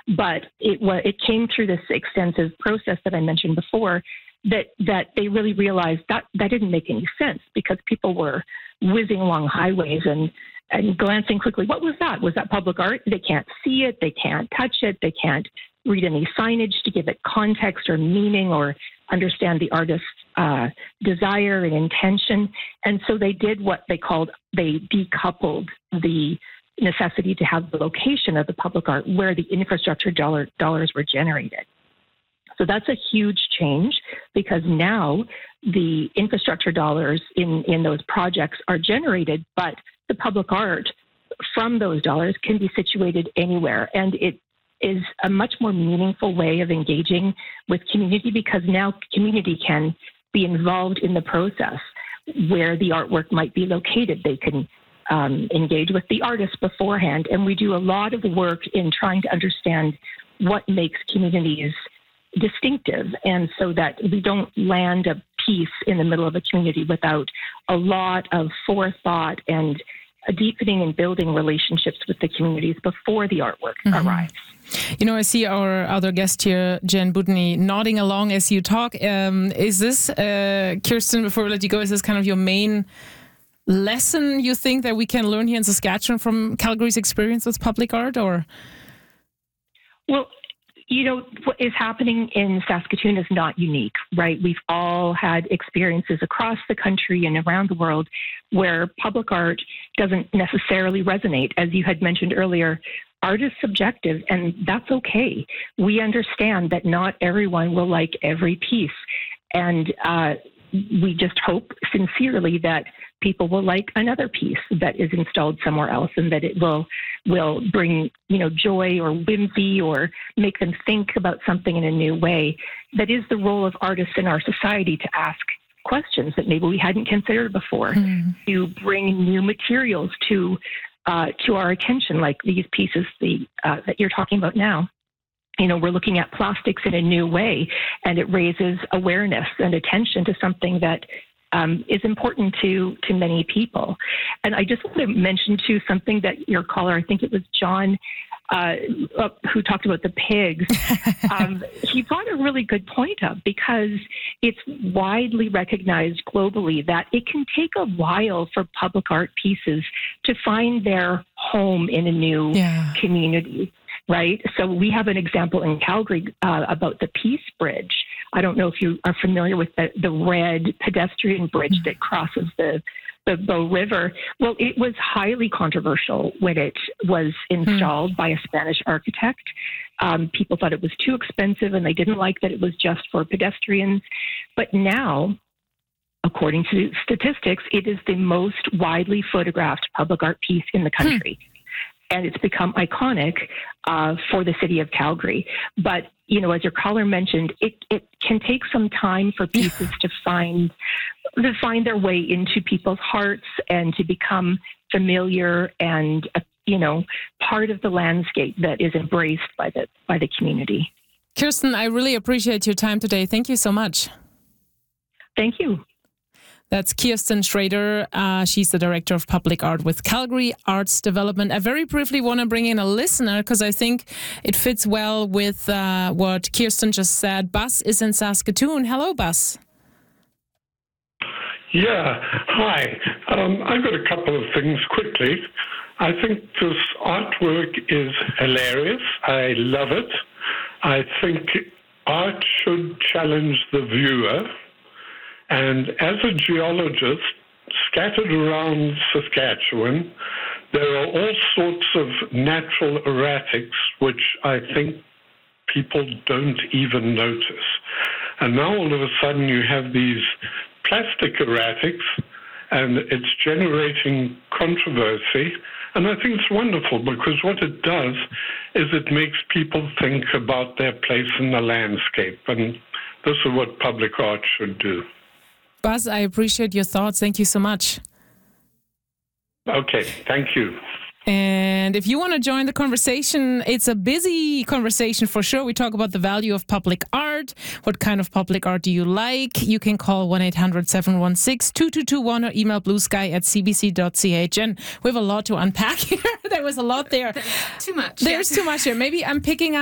but it came through this extensive process that I mentioned before that they really realized that didn't make any sense because people were whizzing along highways and glancing quickly. What was that? Was that public art? They can't see it. They can't touch it. They can't read any signage to give it context or meaning or understand the artist's desire and intention. And so they did what they decoupled the necessity to have the location of the public art where the infrastructure dollars were generated. So that's a huge change because now the infrastructure dollars in those projects are generated, but the public art from those dollars can be situated anywhere. And it is a much more meaningful way of engaging with community because now community can be involved in the process where the artwork might be located. They can engage with the artist beforehand. And we do a lot of work in trying to understand what makes communities distinctive, and so that we don't land a piece in the middle of a community without a lot of forethought and a deepening and building relationships with the communities before the artwork arrives. You know, I see our other guest here, Jen Budny, nodding along as you talk. Is this, Kirsten, before we let you go, is this kind of your main lesson you think that we can learn here in Saskatchewan from Calgary's experience with public art, or? Well, you know, what is happening in Saskatoon is not unique, right? We've all had experiences across the country and around the world where public art doesn't necessarily resonate. As you had mentioned earlier, art is subjective, and that's okay. We understand that not everyone will like every piece. And we just hope sincerely that people will like another piece that is installed somewhere else, and that it will bring, joy or whimsy or make them think about something in a new way. That is the role of artists in our society, to ask questions that maybe we hadn't considered before, to bring new materials to our attention, like these pieces that you're talking about now. We're looking at plastics in a new way, and it raises awareness and attention to something that is important to many people. And I just want to mention, too, something that your caller, I think it was John, who talked about the pigs. He brought a really good point up, because it's widely recognized globally that it can take a while for public art pieces to find their home in a new community. Right. So we have an example in Calgary about the Peace Bridge. I don't know if you are familiar with the red pedestrian bridge that crosses the Bow River. Well, it was highly controversial when it was installed by a Spanish architect. People thought it was too expensive, and they didn't like that it was just for pedestrians. But now, according to statistics, it is the most widely photographed public art piece in the country. And it's become iconic for the city of Calgary. But, as your caller mentioned, it can take some time for pieces to find their way into people's hearts and to become familiar and, part of the landscape that is embraced by the community. Kirsten, I really appreciate your time today. Thank you so much. Thank you. That's Kirsten Schrader. She's the Director of Public Art with Calgary Arts Development. I very briefly want to bring in a listener because I think it fits well with what Kirsten just said. Bas is in Saskatoon. Hello, Bas. Yeah, hi. I've got a couple of things quickly. I think this artwork is hilarious. I love it. I think art should challenge the viewer. And as a geologist, scattered around Saskatchewan, there are all sorts of natural erratics which I think people don't even notice. And now all of a sudden you have these plastic erratics, and it's generating controversy. And I think it's wonderful, because what it does is it makes people think about their place in the landscape. And this is what public art should do. Bas, I appreciate your thoughts. Thank you so much. Okay, thank you. And if you want to join the conversation, it's a busy conversation for sure. We talk about the value of public art. What kind of public art do you like? You can call 1-800-716-2221 or email bluesky@cbc.ca. And we have a lot to unpack here. There was a lot there. Too much. There's too much here. Maybe I'm picking